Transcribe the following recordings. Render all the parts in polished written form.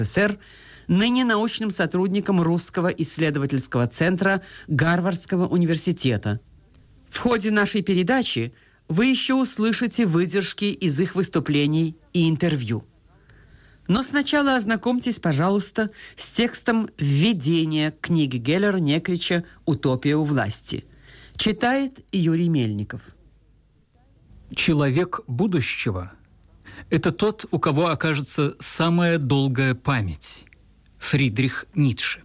СССР, ныне научным сотрудником Русского исследовательского центра Гарвардского университета. В ходе нашей передачи вы еще услышите выдержки из их выступлений и интервью. Но сначала ознакомьтесь, пожалуйста, с текстом введения книги Геллера-Некрича «Утопия у власти». Читает Юрий Мельников. Человек будущего – это тот, у кого окажется самая долгая память. Фридрих Ницше.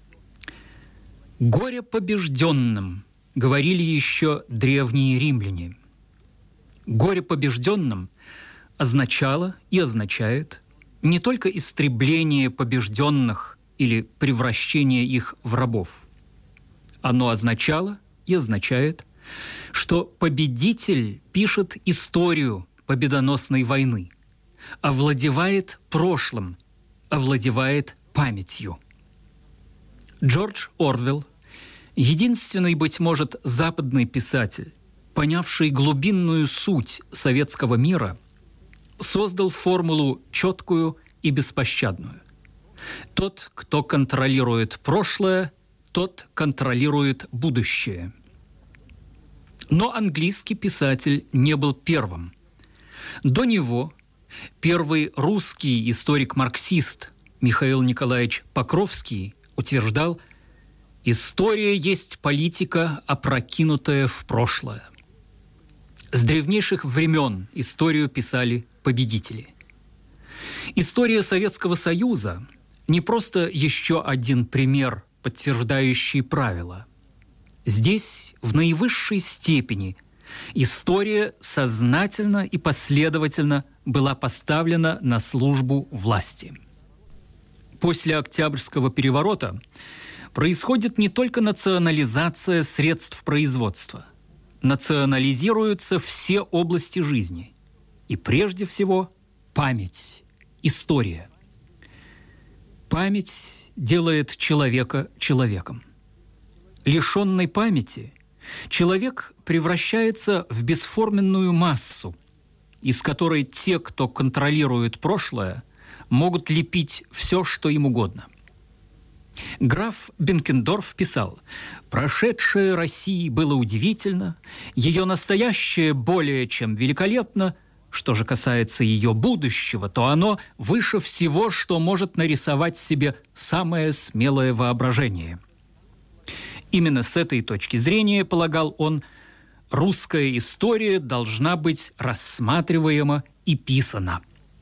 «Горе побежденным», – говорили еще древние римляне. «Горе побежденным» означало и означает не только истребление побежденных или превращение их в рабов. Оно означало и означает, что победитель пишет историю победоносной войны, овладевает прошлым, овладевает памятью. Джордж Орвелл, единственный, быть может, западный писатель, понявший глубинную суть советского мира, создал формулу четкую и беспощадную. Тот, кто контролирует прошлое, тот контролирует будущее. Но английский писатель не был первым. До него первый русский историк-марксист Михаил Николаевич Покровский утверждал: «История есть политика, опрокинутая в прошлое». С древнейших времен историю писали победители. История Советского Союза не просто еще один пример, подтверждающий правила. Здесь в наивысшей степени история сознательно и последовательно была поставлена на службу власти. После Октябрьского переворота происходит не только национализация средств производства, национализируются все области жизни. И прежде всего память, история. Память делает человека человеком. Лишенный памяти человек превращается в бесформенную массу, из которой те, кто контролирует прошлое, могут лепить все, что им угодно. Граф Бенкендорф писал: «Прошедшее России было удивительно, ее настоящее более чем великолепно. Что же касается ее будущего, то оно выше всего, что может нарисовать себе самое смелое воображение». Именно с этой точки зрения, полагал он, русская история должна быть рассматриваема и писана.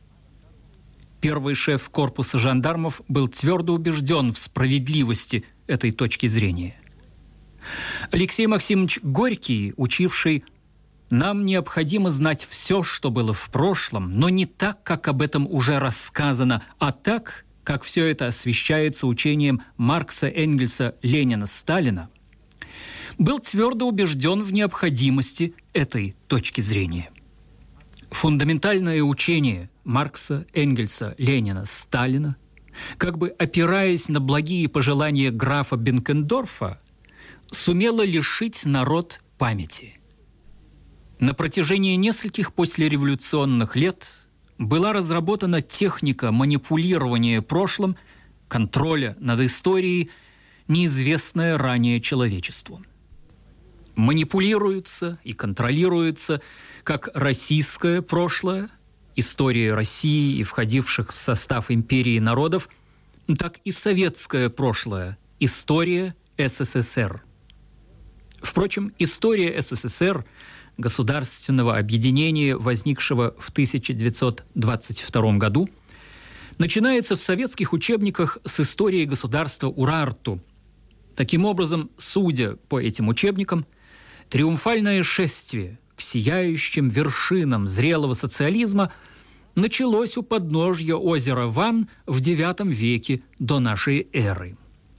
Первый шеф корпуса жандармов был твердо убежден в справедливости этой точки зрения. Алексей Максимович Горький, учивший: «Нам необходимо знать все, что было в прошлом, но не так, как об этом уже рассказано, а так, как все это освещается учением Маркса, Энгельса, Ленина, Сталина», был твердо убежден в необходимости этой точки зрения. Фундаментальное учение Маркса, Энгельса, Ленина, Сталина, как бы опираясь на благие пожелания графа Бенкендорфа, сумело лишить народ памяти. На протяжении нескольких послереволюционных лет была разработана техника манипулирования прошлым, контроля над историей, неизвестная ранее человечеству. Манипулируется и контролируется как российское прошлое, история России и входивших в состав империи народов, так и советское прошлое, история СССР. Впрочем, история СССР, государственного объединения, возникшего в 1922 году, начинается в советских учебниках с истории государства Урарту. Таким образом, судя по этим учебникам, триумфальное шествие к сияющим вершинам зрелого социализма началось у подножья озера Ван в IX веке до нашей эры.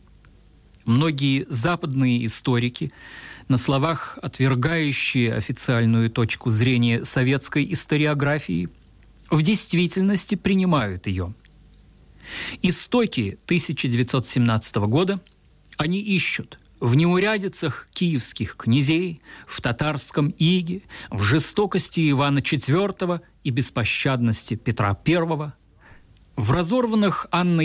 Многие западные историки, на словах отвергающие официальную точку зрения советской историографии, в действительности принимают ее. Истоки 1917 года они ищут в неурядицах киевских князей, в татарском иге, в жестокости Ивана IV и беспощадности Петра I. В разорванных Анной